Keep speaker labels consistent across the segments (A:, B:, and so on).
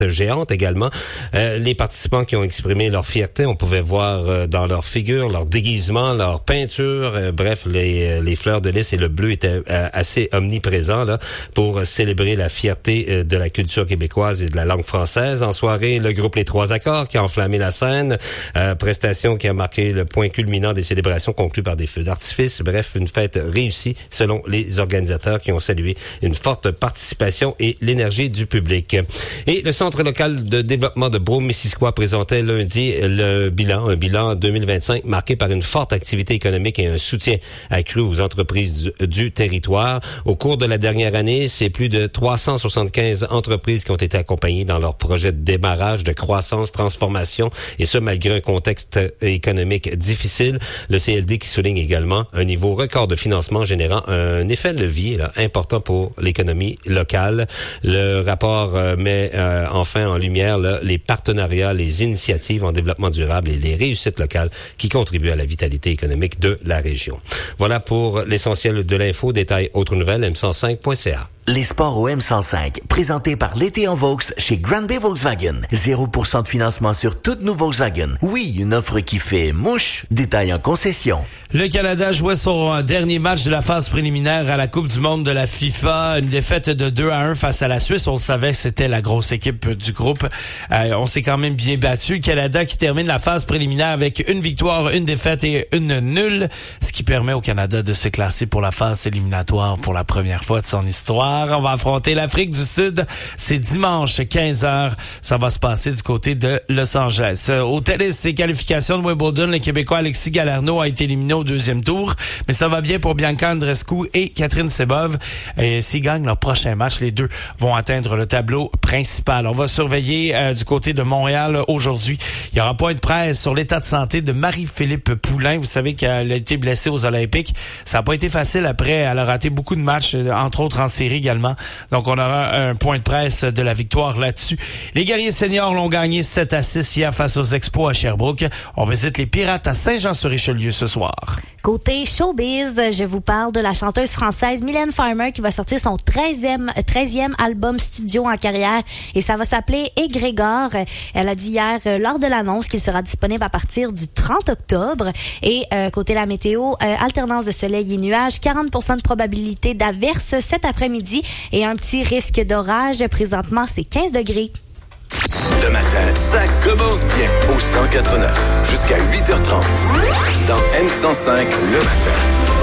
A: géante également. Les participants qui ont exprimé leur fierté, on pouvait voir dans leur figure, leur déguisement, leur peinture, bref, les fleurs de lys et le bleu étaient assez omniprésents là pour célébrer la fierté de la culture québécoise et de la langue française. En soirée, le groupe Les Trois Accords qui a enflammé la scène, prestation qui a marqué le point culminant des célébrations conclues par des feux d'artifice. Bref, une fête réussie selon les organisateurs qui ont salué une forte participation et l'énergie du public. Et le Centre local de développement de Brome-Missisquoi présentait lundi un bilan 2025 marqué par une forte activité économique et un soutien accru aux entreprises du territoire. Au cours de la dernière année, c'est plus de 375 entreprises qui ont été accompagnées dans leur projet de démarrage, de croissance, transformation, et ce, malgré un contexte économique difficile. Le CLD qui souligne également un niveau record de financement générant un effet levier là, important pour l'économie locale. Le rapport met enfin en lumière là, les partenariats, les initiatives en développement durable et les réussites locales qui contribuent à la vitalité économique de la région. Voilà pour l'essentiel de l'info. Détails autres nouvelles, m105.ca.
B: Les sports au M105, présentés par l'été en Vaux chez Grand Bay Volkswagen. 0% de financement sur toutes nos Volkswagen. Oui, une offre qui fait mouche. Détail en concession.
C: Le Canada jouait son dernier match de la phase préliminaire à la Coupe du monde de la FIFA. Une défaite de 2-1 face à la Suisse. On le savait que c'était la grosse équipe du groupe. On s'est quand même bien battu. Le Canada qui termine la phase préliminaire avec une victoire, une défaite et une nulle. Ce qui permet au Canada de se classer pour la phase éliminatoire pour la première fois de son histoire. On va affronter l'Afrique du Sud. C'est dimanche, 15h. Ça va se passer du côté de Los Angeles. Au tennis, les qualifications de Wimbledon, le Québécois Alexis Galarneau a été éliminé au deuxième tour. Mais ça va bien pour Bianca Andreescu et Catherine Sebov. Et s'ils gagnent leur prochain match, les deux vont atteindre le tableau principal. On va surveiller du côté de Montréal aujourd'hui. Il y aura point de presse sur l'état de santé de Marie-Philippe Poulin. Vous savez qu'elle a été blessée aux Olympiques. Ça n'a pas été facile après. Elle a raté beaucoup de matchs, entre autres en série également. Donc, on aura un point de presse de la victoire là-dessus. Les guerriers seniors l'ont gagné 7-6 hier face aux Expos à Sherbrooke. On visite les Pirates à Saint-Jean-sur-Richelieu ce soir.
D: Côté showbiz, je vous parle de la chanteuse française Mylène Farmer qui va sortir son 13e album studio en carrière et ça va s'appeler Égrégore. Elle a dit hier lors de l'annonce qu'il sera disponible à partir du 30 octobre. Et côté la météo, alternance de soleil et nuages, 40% de probabilité d'averse cet après-midi et un petit risque d'orage. Présentement, c'est 15 degrés.
E: Le matin, ça commence bien au 109 jusqu'à 8h30 dans M105 le matin.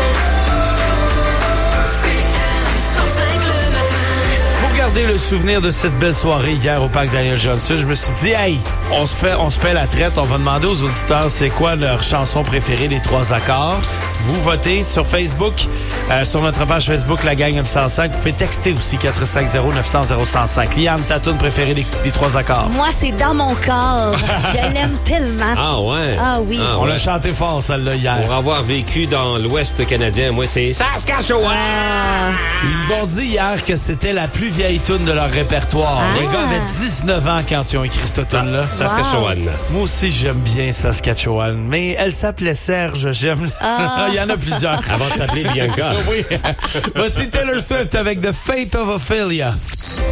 C: Regardez le souvenir de cette belle soirée hier au parc Daniel Johnson. Je me suis dit, hey, on se fait la traite. On va demander aux auditeurs c'est quoi leur chanson préférée des Trois Accords. Vous votez sur Facebook, sur notre page Facebook La Gang M105. Vous pouvez texter aussi 450-900-0105. Liane, ta tune préférée des Trois Accords?
D: Moi, c'est Dans mon corps. Je l'aime tellement.
A: Ah ouais?
D: Ah oui.
A: Ah,
C: on
A: ouais.
C: l'a chanté fort, celle-là, hier.
A: Pour avoir vécu dans l'Ouest canadien, moi, c'est Saskatchewan!
C: Ils ont dit hier que c'était la plus vieille tune de leur répertoire. Les gars avaient 19 ans quand ils ont écrit cette tune-là.
A: Saskatchewan.
C: Moi aussi, j'aime bien Saskatchewan. Mais elle s'appelait Serge, j'aime. Il y en a plusieurs.
A: Avant de s'appeler Bianca.
C: Oui. Voici Taylor Swift avec The Fate of Ophelia.